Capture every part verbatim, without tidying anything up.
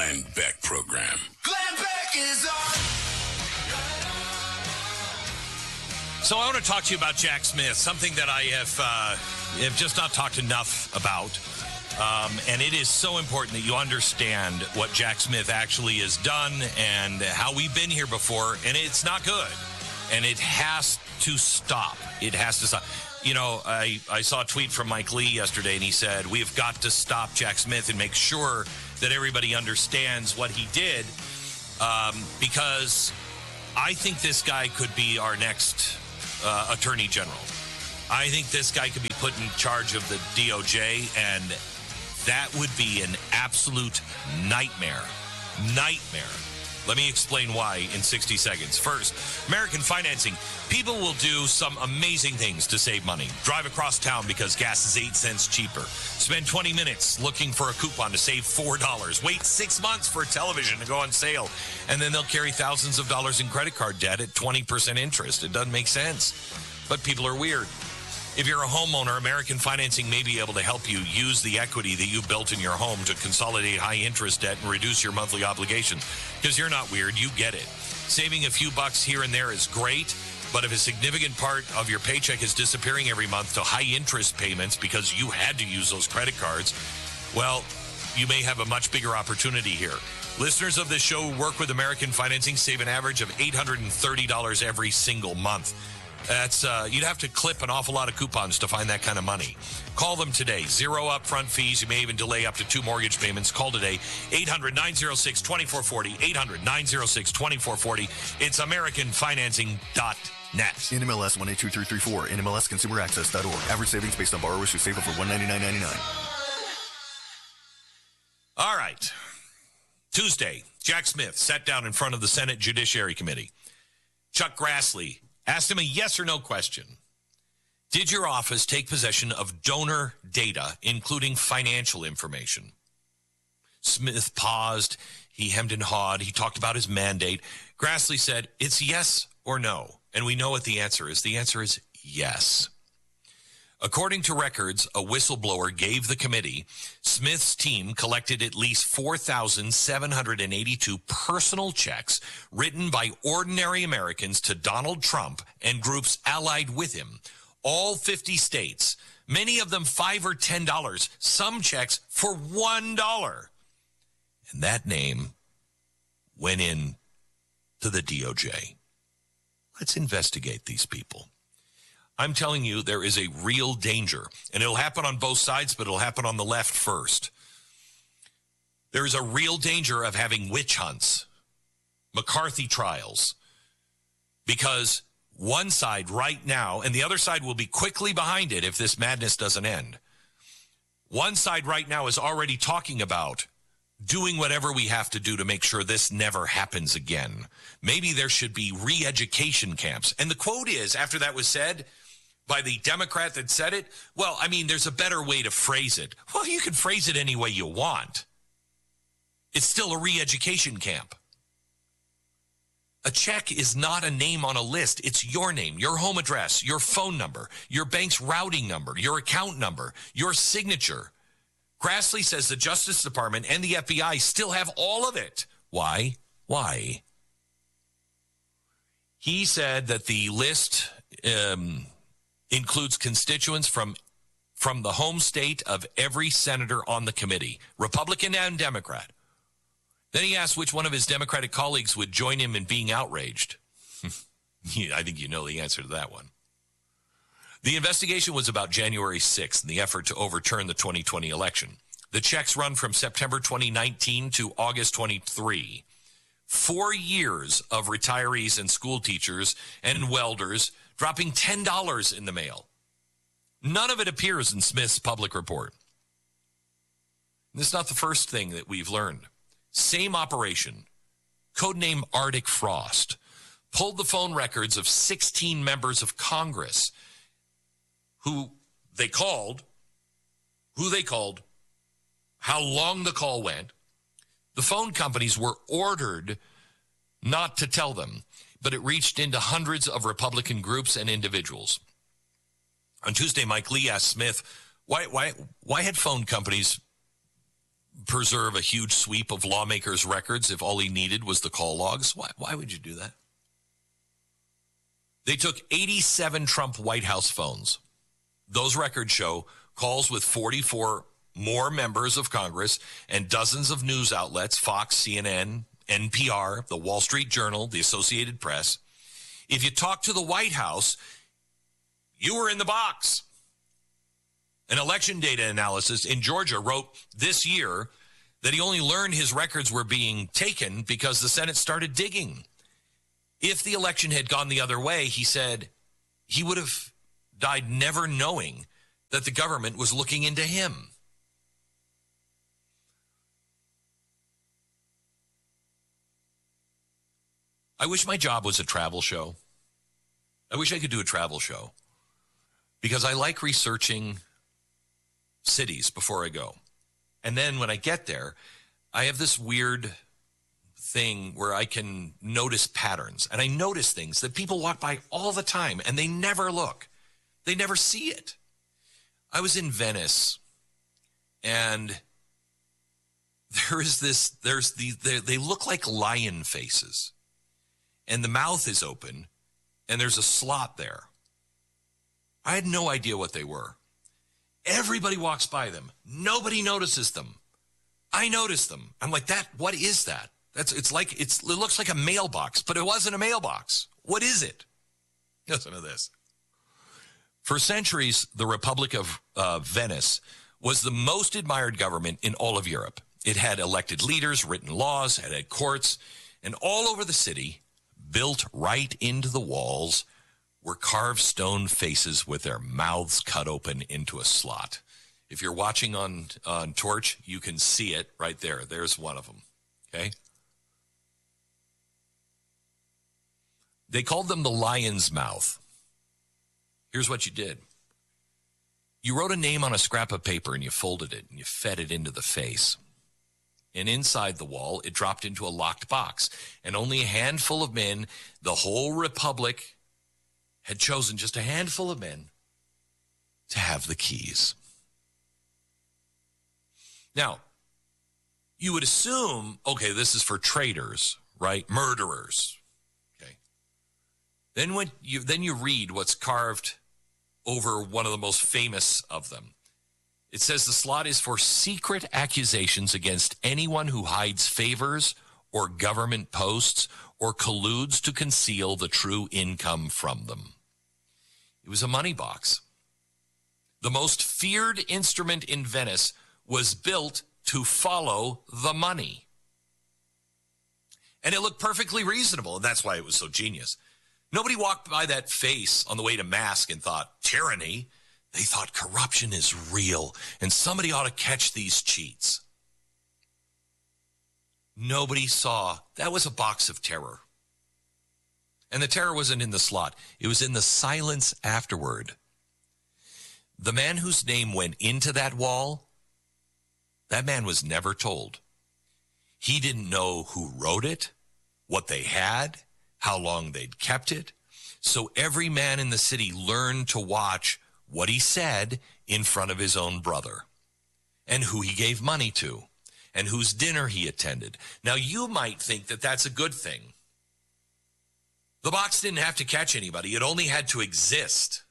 Glenn Beck Program. Glenn Beck is on. So I want to talk to you about Jack Smith, something that I have, uh, have just not talked enough about. Um, and it is so important that you understand what Jack Smith actually has done and how we've been here before. And it's not good. And it has to stop. It has to stop. You know, I, I saw a tweet from Mike Lee yesterday, and he said, we've got to stop Jack Smith and make sure that everybody understands what he did, um, because I think this guy could be our next uh, Attorney General. I think this guy could be put in charge of the D O J, and that would be an absolute nightmare. Nightmare. Let me explain why in sixty seconds. First, American Financing. People will do some amazing things to save money. Drive across town because gas is eight cents cheaper. Spend twenty minutes looking for a coupon to save four dollars. Wait six months for a television to go on sale. And then they'll carry thousands of dollars in credit card debt at twenty percent interest. It doesn't make sense. But people are weird. If you're a homeowner, American Financing may be able to help you use the equity that you built in your home to consolidate high-interest debt and reduce your monthly obligations. Because you're not weird, you get it. Saving a few bucks here and there is great, but if a significant part of your paycheck is disappearing every month to high-interest payments because you had to use those credit cards, well, you may have a much bigger opportunity here. Listeners of this show who work with American Financing save an average of eight hundred thirty dollars every single month. That's uh, you'd have to clip an awful lot of coupons to find that kind of money. Call them today. Zero upfront fees. You may even delay up to two mortgage payments. Call today. eight hundred, nine oh six, two four four oh. eight hundred, nine oh six, two four four oh. It's american financing dot net. N M L S one eight two three three four. N M L S consumer access dot org. Average savings based on borrowers who save over one hundred ninety-nine dollars and ninety-nine cents. All right. Tuesday, Jack Smith sat down in front of the Senate Judiciary Committee. Chuck Grassley asked him a yes or no question. Did your office take possession of donor data, including financial information? Smith paused. He hemmed and hawed. He talked about his mandate. Grassley said, it's yes or no. And we know what the answer is. The answer is yes. According to records, a whistleblower gave the committee, Smith's team collected at least four thousand seven hundred eighty-two personal checks written by ordinary Americans to Donald Trump and groups allied with him. All fifty states, many of them five or ten dollars, some checks for one dollar. And that name went in to the D O J. Let's investigate these people. I'm telling you, there is a real danger, and it'll happen on both sides, but it'll happen on the left first. There is a real danger of having witch hunts, McCarthy trials, because one side right now, and the other side will be quickly behind it if this madness doesn't end. One side right now is already talking about doing whatever we have to do to make sure this never happens again. Maybe there should be re-education camps. And the quote is, after that was said by the Democrat that said it, well, I mean, there's a better way to phrase it. Well, you can phrase it any way you want. It's still a re-education camp. A check is not a name on a list. It's your name, your home address, your phone number, your bank's routing number, your account number, your signature. Grassley says the Justice Department and the F B I still have all of it. Why? Why? He said that the list um, includes constituents from, from the home state of every senator on the committee, Republican and Democrat. Then he asked which one of his Democratic colleagues would join him in being outraged. I think you know the answer to that one. The investigation was about January sixth and the effort to overturn the twenty twenty election. The checks run from September twenty nineteen to August twenty-three. Four years of retirees and school teachers and welders dropping ten dollars in the mail. None of it appears in Smith's public report. This is not the first thing that we've learned. Same operation, codename Arctic Frost, pulled the phone records of sixteen members of Congress who they called, who they called, how long the call went. The phone companies were ordered not to tell them, but it reached into hundreds of Republican groups and individuals. On Tuesday, Mike Lee asked Smith, why, why, why had phone companies preserve a huge sweep of lawmakers' records if all he needed was the call logs? Why, why would you do that? They took eighty-seven Trump White House phones. Those records show calls with forty-four more members of Congress and dozens of news outlets, Fox, C N N, N P R, the Wall Street Journal, the Associated Press. If you talk to the White House, you were in the box. An election data analysis in Georgia wrote this year that he only learned his records were being taken because the Senate started digging. If the election had gone the other way, he said he would have died never knowing that the government was looking into him. I wish my job was a travel show. I wish I could do a travel show because I like researching cities before I go. And then when I get there, I have this weird thing where I can notice patterns. And I notice things that people walk by all the time and they never look. They never see it. I was in Venice and there is this, there's the, they, they look like lion faces and the mouth is open and there's a slot there. I had no idea what they were. Everybody walks by them. Nobody notices them. I noticed them. I'm like, that, what is that? That's, it's like, it's, it looks like a mailbox, but it wasn't a mailbox. What is it? Listen to this. For centuries, the Republic of uh, Venice was the most admired government in all of Europe. It had elected leaders, written laws, it had courts, and all over the city, built right into the walls, were carved stone faces with their mouths cut open into a slot. If you're watching on, on Torch, you can see it right there. There's one of them, okay? They called them the lion's mouth. Here's what you did. You wrote a name on a scrap of paper and you folded it and you fed it into the face. And inside the wall, it dropped into a locked box. And only a handful of men, the whole republic, had chosen just a handful of men to have the keys. Now, you would assume, okay, this is for traitors, right? Murderers. Okay. Then when you then you read what's carved over one of the most famous of them. It says the slot is for secret accusations against anyone who hides favors or government posts or colludes to conceal the true income from them. It was a money box. The most feared instrument in Venice was built to follow the money. And it looked perfectly reasonable, and that's why it was so genius. Nobody walked by that face on the way to Mask and thought, tyranny. They thought corruption is real, and somebody ought to catch these cheats. Nobody saw. That was a box of terror. And the terror wasn't in the slot. It was in the silence afterward. The man whose name went into that wall, that man was never told. He didn't know who wrote it, what they had, how long they'd kept it. So every man in the city learned to watch what he said in front of his own brother and who he gave money to and whose dinner he attended. Now, you might think that that's a good thing. The box didn't have to catch anybody. It only had to exist.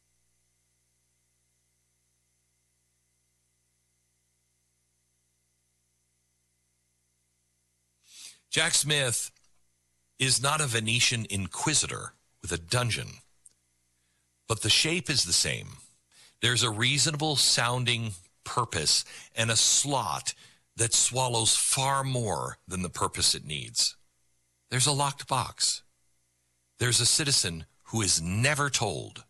Jack Smith is not a Venetian inquisitor with a dungeon, but the shape is the same. There's a reasonable sounding purpose and a slot that swallows far more than the purpose it needs. There's a locked box. There's a citizen who is never told.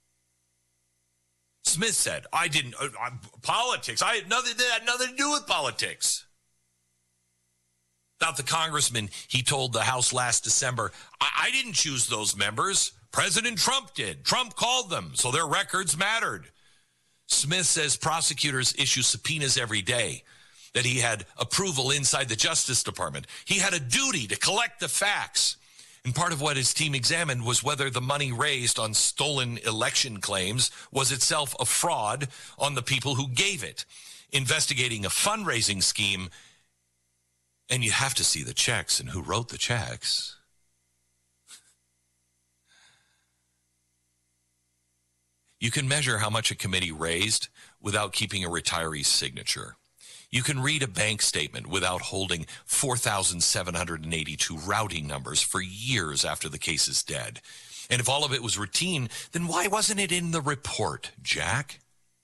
Smith said, I didn't, uh, uh, politics, I had nothing, that had nothing to do with politics. About the congressman, he told the House last December, I, I didn't choose those members. President Trump did. Trump called them, so their records mattered. Smith says prosecutors issue subpoenas every day, that he had approval inside the Justice Department. He had a duty to collect the facts. And part of what his team examined was whether the money raised on stolen election claims was itself a fraud on the people who gave it. investigating a fundraising scheme, and you have to see the checks and who wrote the checks. You can measure how much a committee raised without keeping a retiree's signature. You can read a bank statement without holding four thousand seven hundred eighty-two routing numbers for years after the case is dead. And if all of it was routine, then why wasn't it in the report, Jack?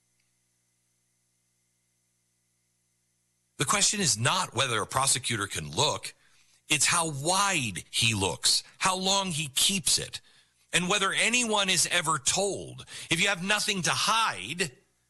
The question is not whether a prosecutor can look. It's how wide he looks, how long he keeps it, and whether anyone is ever told. If you have nothing to hide,